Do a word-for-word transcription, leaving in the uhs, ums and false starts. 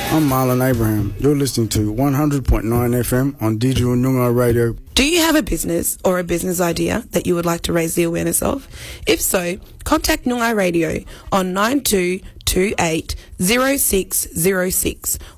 I'm Marlon Abraham. You're listening to one hundred point nine F M on Digital Noongar Radio. Do you have a business or a business idea that you would like to raise the awareness of? If so, contact Noongar Radio on nine two two eight zero six zero six